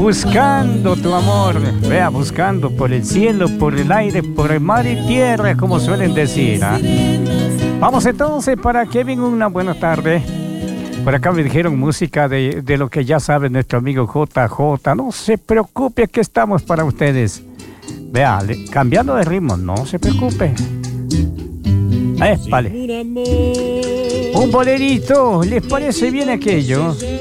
Buscando tu amor, vea, buscando por el cielo, por el aire, por el mar y tierra, como suelen decir, ¿ah? Vamos entonces para Kevin, una buena tarde. Por acá me dijeron música de lo que ya sabe nuestro amigo JJ. No se preocupe, que estamos para ustedes. Vea, cambiando de ritmo, no se preocupe. Vale. Un bolerito, ¿les parece bien aquello?